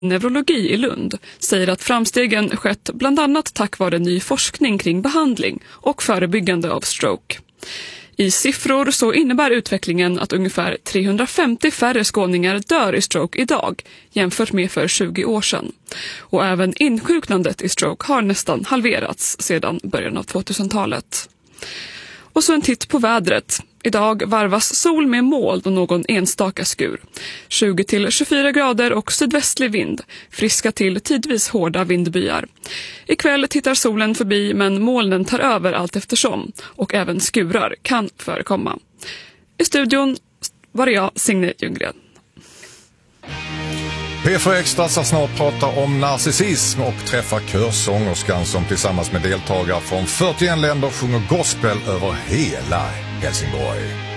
neurologi i Lund säger att framstegen skett bland annat tack vare ny forskning kring behandling och förebyggande av stroke. I siffror så innebär utvecklingen att ungefär 350 färre skåningar dör i stroke idag jämfört med för 20 år sedan. Och även insjuknandet i stroke har nästan halverats sedan början av 2000-talet. Och så en titt på vädret. Idag varvas sol med moln och någon enstaka skur. 20-24 grader och sydvästlig vind. Friska till tidvis hårda vindbyar. Ikväll tittar solen förbi men molnen tar över allt eftersom. Och även skurar kan förekomma. I studion var det jag, Signe Ljunggren. P4 Extra ska snart prata om narcissism och träffa körsångerskan som tillsammans med deltagare från 41 länder sjunger gospel över hela Helsingborg.